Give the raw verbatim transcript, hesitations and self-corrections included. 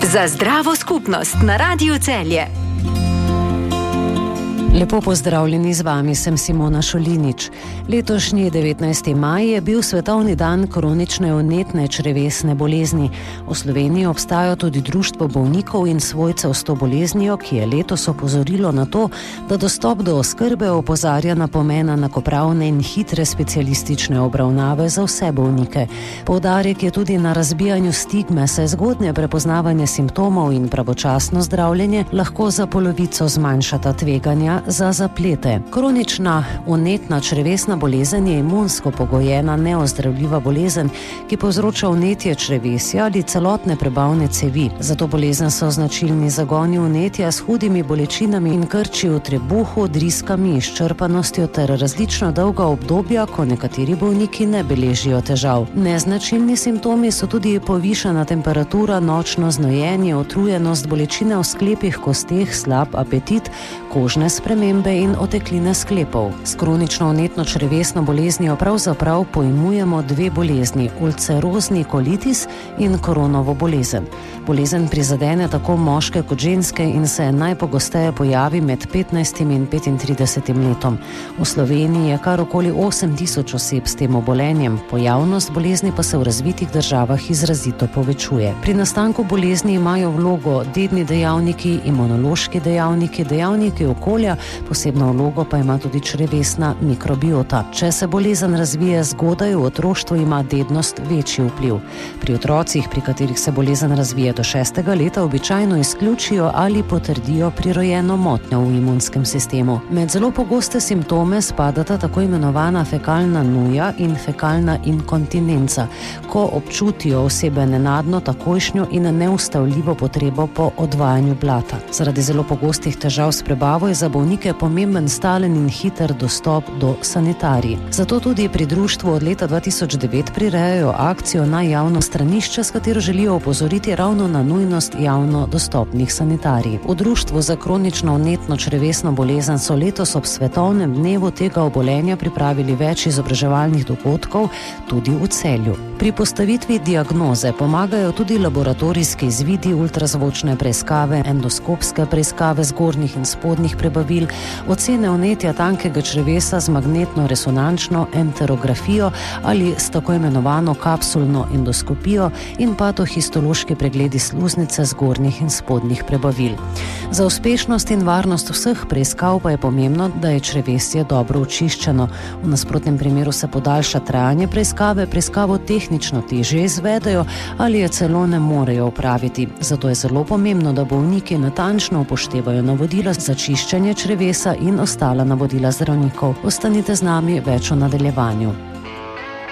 Za zdravo skupnost na Radiu Celje. Lepo pozdravljeni, z vami sem Simona Šolinič. Letošnji devetnajsti maj je bil svetovni dan kronične vnetne črevesne bolezni. V Sloveniji obstaja tudi društvo bolnikov in svojcev s to boleznijo, ki je letos opozorilo na to, da dostop do oskrbe opozarja na pomen enakopravne in hitre specialistične obravnave za vse bolnike. Poudarek je tudi na razbijanju stigme, saj zgodnje prepoznavanje simptomov in pravočasno zdravljenje lahko za polovico zmanjšata tveganja za zaplete. Kronična vnetna črevesna bolezen je imunsko pogojena neozdravljiva bolezen, ki povzroča vnetje črevesja ali celotne prebavne cevi. Zato bolezen so značilni zagoni vnetja s hudimi bolečinami in krči v trebuhu, driskami, izčrpanostjo ter različno dolga obdobja, ko nekateri bolniki ne beležijo težav. Neznačilni simptomi so tudi povišana temperatura, nočno znojenje, utrujenost, bolečine v sklepih kosteh, slab apetit, kožne spremembe in otekline sklepov. S kronično vnetno črevesno boleznijo pravzaprav pojmujemo dve bolezni, ulcerozni kolitis in Crohnovo bolezen. Bolezen prizadene tako moške kot ženske in se najpogosteje pojavi med petnajstim in petintridesetim letom. V Sloveniji je kar okoli osem tisoč oseb s tem obolenjem, pojavnost bolezni pa se v razvitih državah izrazito povečuje. Pri nastanku bolezni imajo vlogo dedni dejavniki, imunološki dejavniki, dejavniki okolja, posebno vlogo pa ima tudi črevesna mikrobiota. Če se bolezen razvije zgodaj, v otroštvu ima dednost večji vpliv. Pri otrocih, pri katerih se bolezen razvije do šestega leta, običajno izključijo ali potrdijo prirojeno motnjo v imunskem sistemu. Med zelo pogoste simptome spadata tako imenovana fekalna nuja in fekalna inkontinenca, ko občutijo osebe nenadno, takojšnjo in neustavljivo potrebo po odvajanju blata. Zaradi zelo pogostih težav s prebavo je za bolnike pomemben stalen in hiter dostop do sanitarij. Zato tudi pri društvu od leta dva tisoč devet prirejajo akcijo Na javno stranišče, s katero želijo opozoriti ravno na nujnost javno dostopnih sanitarij. V društvu za kronično vnetno črevesno bolezen so letos ob svetovnem dnevu tega obolenja pripravili več izobraževalnih dogodkov tudi v Celju. Pri postavitvi diagnoze pomagajo tudi laboratorijski izvidi, ultrazvočne preiskave, endoskopske preiskave zgornjih in spodnjih prebavil, ocene vnetja tankega črevesa z magnetno-resonančno enterografijo ali s tako imenovano kapsulno endoskopijo in patohistološki pregledi sluznice zgornjih in spodnjih prebavil. Za uspešnost in varnost vseh preiskav pa je pomembno, da je črevesje dobro očiščeno. V nasprotnem primeru se podaljša trajanje preiskave, preiskavo tehnično težje izvedejo ali je celo ne morejo opraviti. Zato je zelo pomembno, da bolniki natančno upoštevajo navodila za čiščenje črevesa in ostala navodila zdravnikov. Ostanite z nami, več o nadaljevanju.